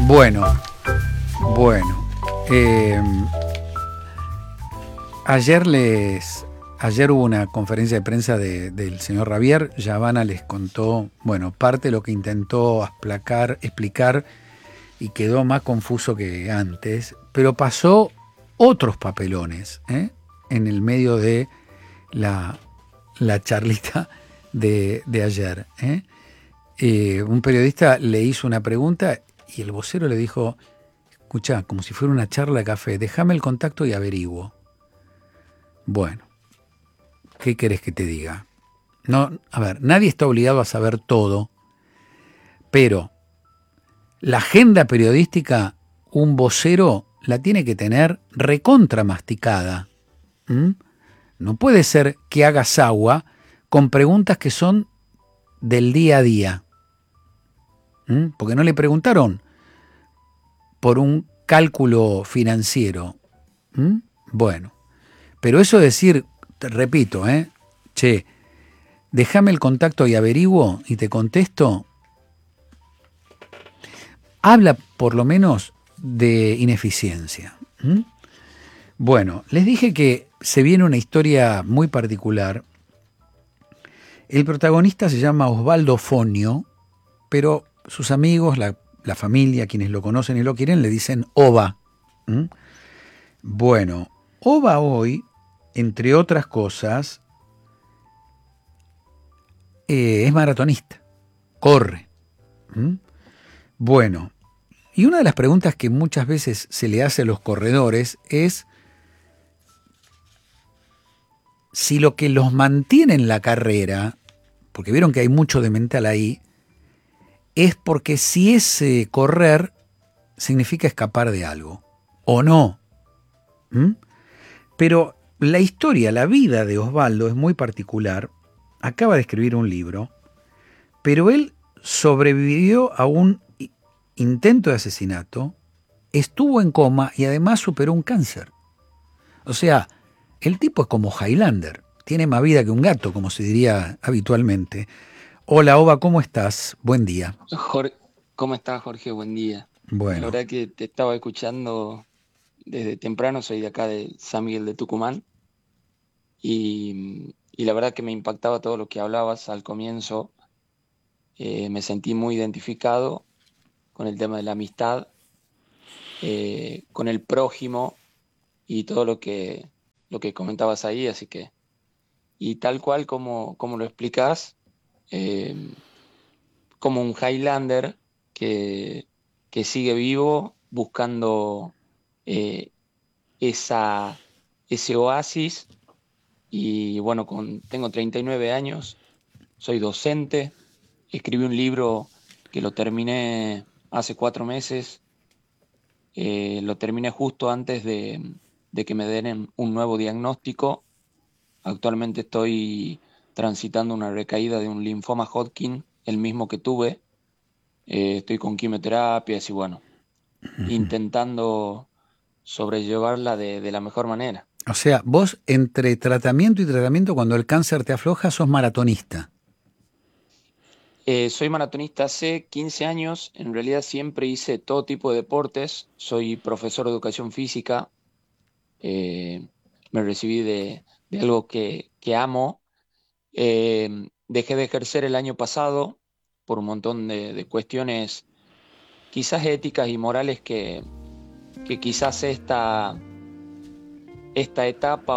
Bueno, bueno. eh, ayer hubo una conferencia de prensa del señor Ravier. Yavanna les contó, bueno, parte de lo que intentó explicar y quedó más confuso que antes, pero pasó otros papelones, en el medio de la, la charlita de ayer. Un periodista le hizo una pregunta y el vocero le dijo: escuchá, como si fuera una charla de café, déjame el contacto y averiguo. Bueno, ¿qué querés que te diga? No, a ver, nadie está obligado a saber todo, pero la agenda periodística, un vocero la tiene que tener recontra masticada. ¿Mm? No puede ser que hagas agua con preguntas que son del día a día. Porque no le preguntaron por un cálculo financiero. Bueno, pero eso de decir, te repito, che, déjame el contacto y averiguo y te contesto, habla por lo menos de ineficiencia. Bueno, les dije que se viene una historia muy particular. El protagonista se llama Osvaldo Fonio, pero sus amigos, la familia, quienes lo conocen y lo quieren, le dicen Ova. Bueno, Ova hoy, entre otras cosas, es maratonista, corre. Bueno, y una de las preguntas que muchas veces se le hace a los corredores es si lo que los mantiene en la carrera, porque vieron que hay mucho de mental ahí, es porque si ese correr significa escapar de algo, o no. Pero la historia, la vida de Osvaldo es muy particular. Acaba de escribir un libro, pero él sobrevivió a un intento de asesinato, estuvo en coma y además superó un cáncer. O sea, el tipo es como Highlander, tiene más vida que un gato, como se diría habitualmente. Hola, Ova, ¿cómo estás? Buen día. Jorge, ¿cómo estás, Jorge? Buen día. La Bueno, verdad que te estaba escuchando desde temprano, soy de acá de San Miguel de Tucumán y la verdad que me impactaba todo lo que hablabas al comienzo. Me sentí muy identificado con el tema de la amistad, con el prójimo y todo lo que comentabas ahí, así que, y tal cual como lo explicás, eh, como un Highlander que, que sigue vivo buscando eh, esa, ese oasis. Y bueno, tengo 39 años, soy docente, escribí un libro que lo terminé hace 4 meses, lo terminé justo antes de que me den un nuevo diagnóstico. Actualmente estoy transitando una recaída de un linfoma Hodgkin, el mismo que tuve. Estoy con quimioterapias y bueno, intentando sobrellevarla de la mejor manera. o sea, vos entre tratamiento y tratamiento, cuando el cáncer te afloja, sos maratonista. Soy maratonista hace 15 años, en realidad siempre hice todo tipo de deportes, soy profesor de educación física, eh, me recibí de algo que amo. Dejé de ejercer el año pasado por un montón de cuestiones quizás éticas y morales que quizás esta etapa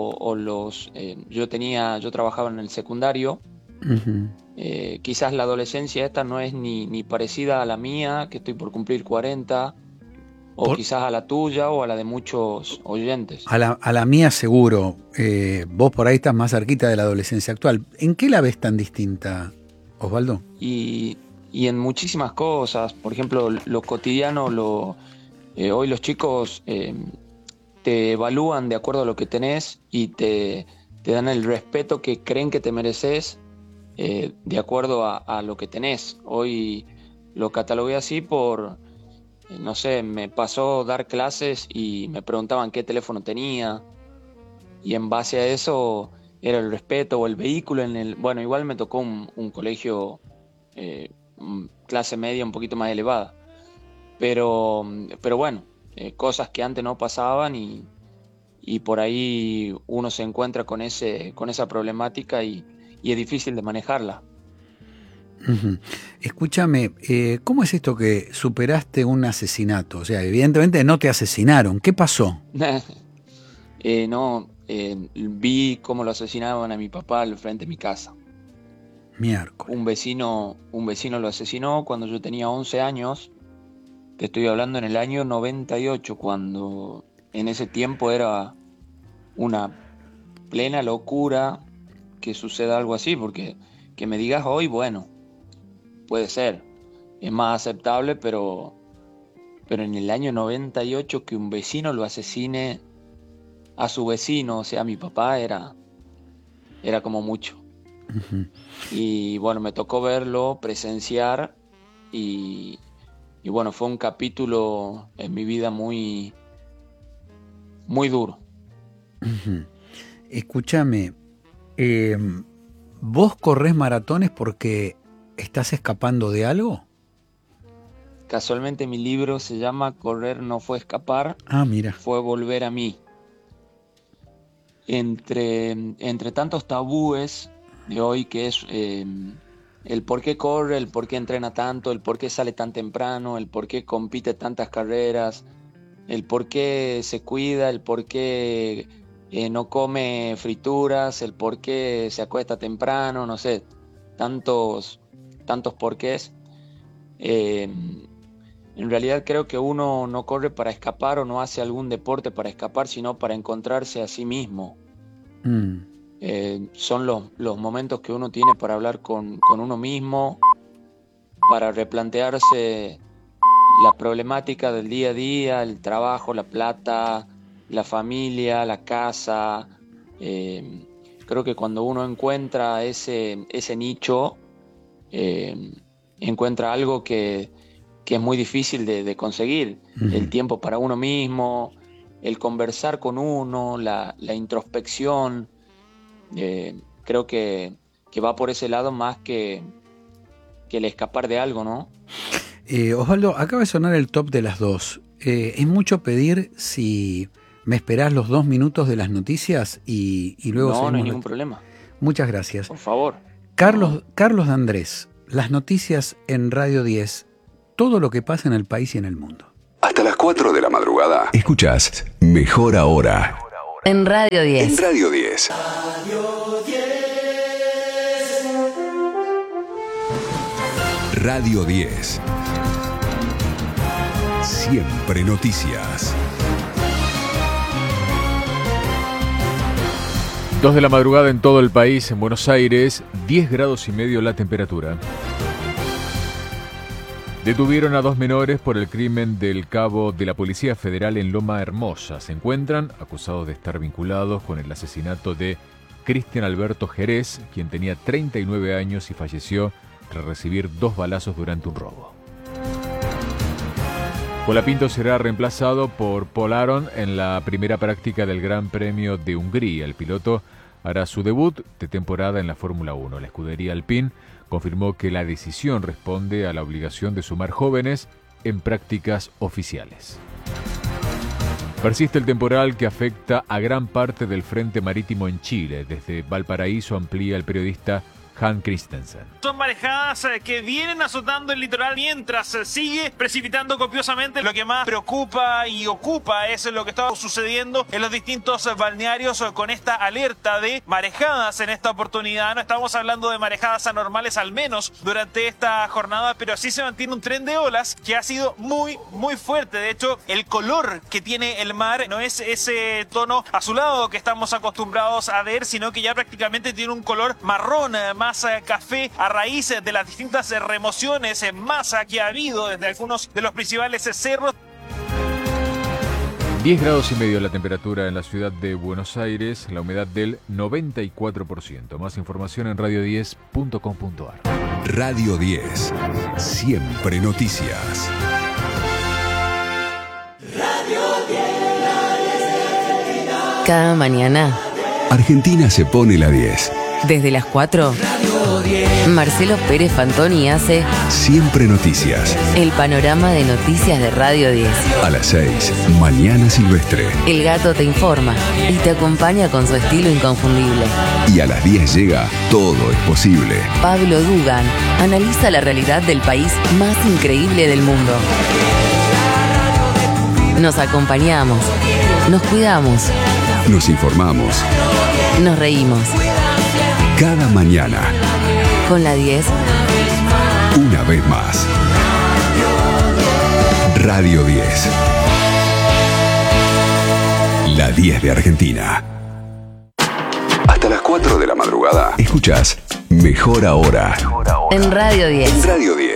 yo trabajaba en el secundario. Ujú. Quizás la adolescencia esta no es ni parecida a la mía, que estoy por cumplir 40, o Por- quizás a la tuya o a la de muchos oyentes. a la mía seguro. Vos por ahí estás más cerquita de la adolescencia actual. ¿En qué la ves tan distinta, Osvaldo? Y en muchísimas cosas, por ejemplo, lo cotidiano, hoy los chicos te evalúan de acuerdo a lo que tenés y te dan el respeto que creen que te mereces de acuerdo a lo que tenés. Hoy lo catalogué así no sé, me pasó dar clases y me preguntaban qué teléfono tenía y en base a eso era el respeto o el vehículo Bueno, igual me tocó un colegio clase media un poquito más elevada, pero bueno, cosas que antes no pasaban y por ahí uno se encuentra con esa problemática y es difícil de manejarla. Uh-huh. Escúchame, ¿cómo es esto que superaste un asesinato? O sea, evidentemente no te asesinaron. ¿Qué pasó? Vi cómo lo asesinaban a mi papá al frente de mi casa. Miércoles. Un vecino lo asesinó cuando yo tenía 11 años. Te estoy hablando en el año 98, cuando en ese tiempo era una plena locura que suceda algo así, porque que me digas hoy, bueno, puede ser, es más aceptable, pero en el año 98 que un vecino lo asesine a su vecino, o sea, a mi papá, era como mucho. Uh-huh. Y bueno, me tocó verlo, presenciar y bueno, fue un capítulo en mi vida muy, muy duro. Uh-huh. Escúchame, ¿vos corres maratones porque estás escapando de algo? Casualmente mi libro se llama Correr no fue escapar, mira. fue volver a mí. Entre tantos tabúes de hoy, que es el por qué corre, el por qué entrena tanto, el por qué sale tan temprano, el por qué compite tantas carreras, el por qué se cuida, el por qué no come frituras, el por qué se acuesta temprano, no sé, tantos porqués. En realidad creo que uno no corre para escapar o no hace algún deporte para escapar, sino para encontrarse a sí mismo. Son los momentos que uno tiene para hablar con uno mismo, para replantearse la problemática del día a día, el trabajo, la plata, la familia, la casa. Creo que cuando uno encuentra ese nicho, encuentra algo que es muy difícil de conseguir. Uh-huh. El tiempo para uno mismo, el conversar con uno, la introspección. Creo que va por ese lado más que el escapar de algo, ¿no? Osvaldo, acaba de sonar el top de las 2. Es mucho pedir si me esperás los 2 minutos de las noticias y luego... No hay ningún problema. Muchas gracias. Por favor. Carlos de Andrés, las noticias en Radio 10, todo lo que pasa en el país y en el mundo. Hasta las 4 de la madrugada. Escuchás Mejor Ahora. En Radio 10. En Radio 10. Radio 10. Siempre noticias. 2 de la madrugada en todo el país, en Buenos Aires, 10 grados y medio la temperatura. Detuvieron a 2 menores por el crimen del cabo de la Policía Federal en Loma Hermosa. Se encuentran acusados de estar vinculados con el asesinato de Cristian Alberto Jerez, quien tenía 39 años y falleció tras recibir 2 balazos durante un robo. Colapinto será reemplazado por Paul Aron en la primera práctica del Gran Premio de Hungría. El piloto hará su debut de temporada en la Fórmula 1. La escudería Alpine confirmó que la decisión responde a la obligación de sumar jóvenes en prácticas oficiales. Persiste el temporal que afecta a gran parte del frente marítimo en Chile. Desde Valparaíso amplía el periodista Hans Christensen. Son marejadas que vienen azotando el litoral mientras sigue precipitando copiosamente. Lo que más preocupa y ocupa es lo que está sucediendo en los distintos balnearios con esta alerta de marejadas en esta oportunidad. No estamos hablando de marejadas anormales, al menos durante esta jornada, pero sí se mantiene un tren de olas que ha sido muy, muy fuerte. De hecho, el color que tiene el mar no es ese tono azulado que estamos acostumbrados a ver, sino que ya prácticamente tiene un color marrón, más café, a raíz de las distintas remociones en masa que ha habido desde algunos de los principales cerros. 10 grados y medio la temperatura en la ciudad de Buenos Aires, la humedad del 94%. Más información en radio10.com.ar. Radio 10. Siempre noticias. Radio 10. Cada mañana Argentina se pone la 10. desde las 4. Marcelo Pérez Fantoni hace Siempre Noticias. el panorama de noticias de Radio 10. A las 6, Mañana Silvestre. El Gato te informa y te acompaña con su estilo inconfundible. Y a las 10 llega Todo es Posible. Pablo Dugan analiza la realidad del país más increíble del mundo. Nos acompañamos, nos cuidamos, Nos informamos nos reímos. cada mañana, Con la 10, una vez más. Radio 10. La 10 de Argentina. Hasta las 4 de la madrugada. Escuchás Mejor Ahora. en Radio 10. En Radio 10.